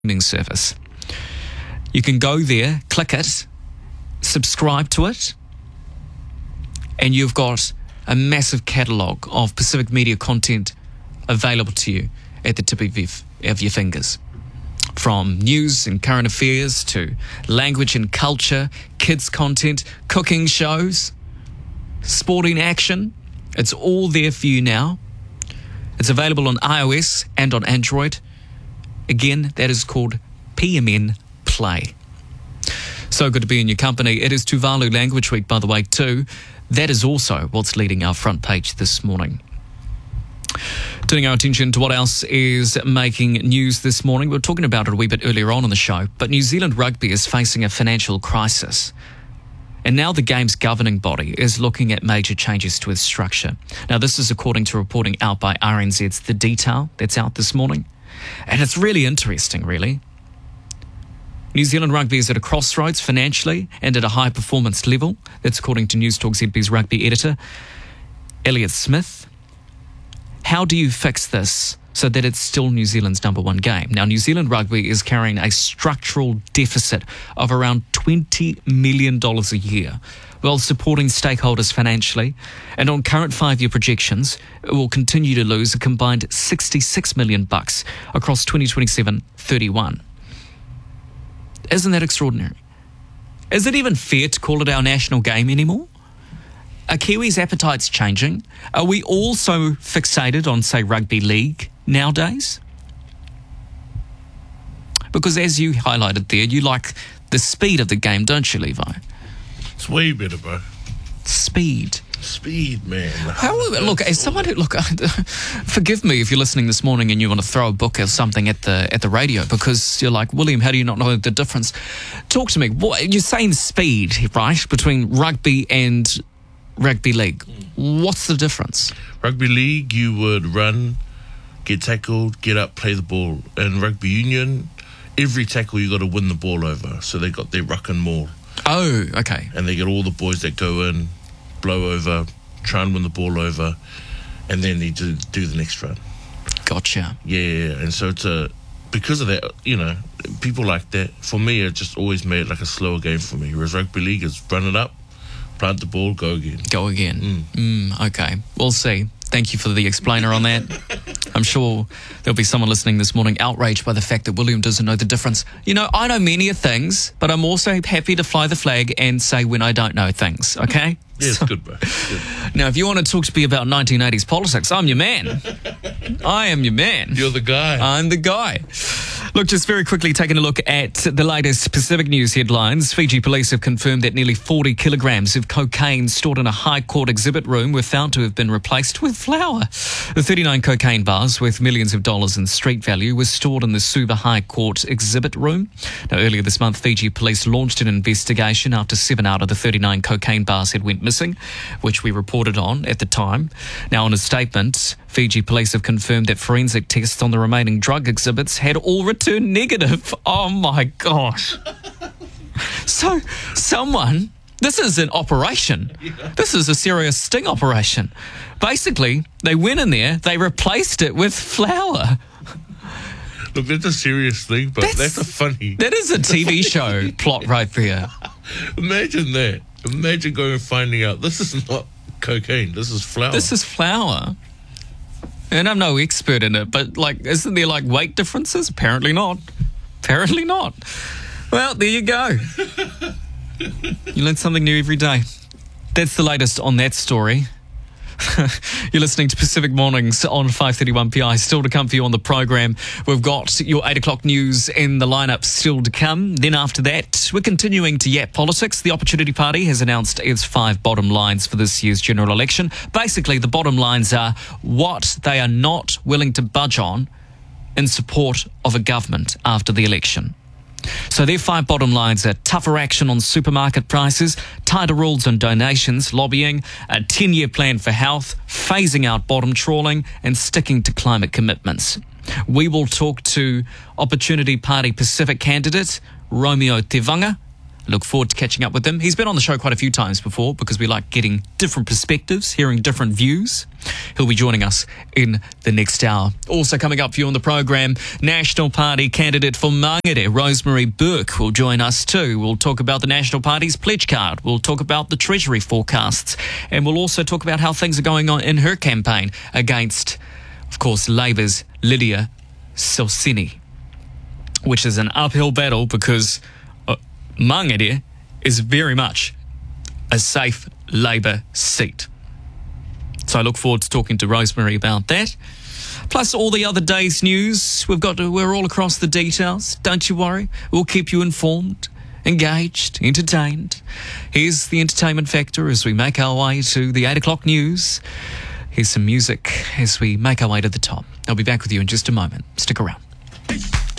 streaming service. You can go there, click it, subscribe to it, and you've got a massive catalogue of Pacific Media content available to you at the tip of your fingers. From news and current affairs to language and culture, kids content, cooking shows, sporting action. It's all there for you now. It's available on iOS and on Android. Again, that is called PMN Play. So good to be in your company. It is Tuvalu Language Week, by the way, too. That is also what's leading our front page this morning. Turning our attention to what else is making news this morning. We were talking about it a wee bit earlier on in the show, but New Zealand Rugby is facing a financial crisis. And now the game's governing body is looking at major changes to its structure. Now, this is according to reporting out by RNZ's The Detail that's out this morning. And it's really interesting, really. New Zealand Rugby is at a crossroads financially and at a high performance level. That's according to News Talk ZB's rugby editor, Elliot Smith. How do you fix this so that it's still New Zealand's number one game? Now, New Zealand Rugby is carrying a structural deficit of around $20 million a year while supporting stakeholders financially. And on current 5-year projections, it will continue to lose a combined $66 million across 2027-31. Isn't that extraordinary? Is it even fair to call it our national game anymore? Are Kiwis' appetites changing? Are we all so fixated on, say, rugby league nowadays? Because as you highlighted there, you like the speed of the game, don't you, Levi? It's way better, bro. Speed, man. Look, as someone who, forgive me if you're listening this morning and you want to throw a book or something at the radio because you're like, William, how do you not know the difference? Talk to me. You're saying speed, right, between rugby and rugby league. What's the difference? Rugby league, you would run, get tackled, get up, play the ball. In rugby union, every tackle you got to win the ball over. So they got their ruck and maul. Oh, okay. And they get all the boys that go in, blow over, try and win the ball over, and then they do the next run. Gotcha. Yeah, and so because of that, people like that. For me, it just always made it like a slower game for me. Whereas rugby league is run it up, plant the ball, go again. Okay, we'll see. Thank you for the explainer on that. I'm sure there'll be someone listening this morning outraged by the fact that William doesn't know the difference. I know many things, but I'm also happy to fly the flag and say when I don't know things, okay? Yeah, it's good, bro. It's good. Now, if you want to talk to me about 1980s politics, I'm your man. I am your man. You're the guy. I'm the guy. Look, just very quickly taking a look at the latest Pacific News headlines. Fiji police have confirmed that nearly 40 kilograms of cocaine stored in a High Court exhibit room were found to have been replaced with flour. The 39 cocaine bars worth millions of dollars in street value were stored in the Suva High Court exhibit room. Now, earlier this month, Fiji police launched an investigation after 7 out of the 39 cocaine bars had went missing, which we reported on at the time. Now, in a statement, Fiji police have confirmed that forensic tests on the remaining drug exhibits had all returned negative. Oh my gosh. So this is an operation. This is a serious sting operation. Basically, they went in there, they replaced it with flour. Look, that's a serious thing, but that's a funny... That is a TV show plot right there. Imagine that. Imagine going and finding out this is not cocaine, this is flour. This is flour. And I'm no expert in it, but isn't there weight differences? Apparently not. Well, there you go. You learn something new every day. That's the latest on that story. You're listening to Pacific Mornings on 531PI. Still to come for you on the program. We've got your 8 o'clock news in the lineup still to come. Then after that, we're continuing to yap politics. The Opportunity Party has announced its 5 bottom lines for this year's general election. Basically, the bottom lines are what they are not willing to budge on in support of a government after the election. So their 5 bottom lines are tougher action on supermarket prices, tighter rules on donations, lobbying, a 10-year plan for health, phasing out bottom trawling and sticking to climate commitments. We will talk to Opportunity Party Pacific candidate Romeo Te Vanga Look forward to catching up with him. He's been on the show quite a few times before because we like getting different perspectives, hearing different views. He'll be joining us in the next hour. Also coming up for you on the program, National Party candidate for Mangere, Rosemary Burke, will join us too. We'll talk about the National Party's pledge card. We'll talk about the Treasury forecasts. And we'll also talk about how things are going on in her campaign against, of course, Labour's Lydia Salsini, which is an uphill battle because Mangere is very much a safe Labour seat. So I look forward to talking to Rosemary about that. Plus all the other day's news. We're all across the details. Don't you worry. We'll keep you informed, engaged, entertained. Here's the entertainment factor as we make our way to the 8 o'clock news. Here's some music as we make our way to the top. I'll be back with you in just a moment. Stick around.